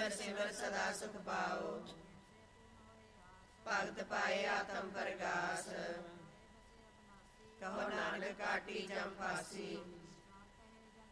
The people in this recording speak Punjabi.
ਸਿਮਰ ਸਿਮਰ ਸਦਾ ਸੁਖ ਪਾਓ। ਭਗਤ ਪਾਏ ਆਤਮ ਪ੍ਰਗਾਸ, ਕਹੋ ਨਾਨਕ ਕਾਟੀ ਜਮ ਫਾਸੀ।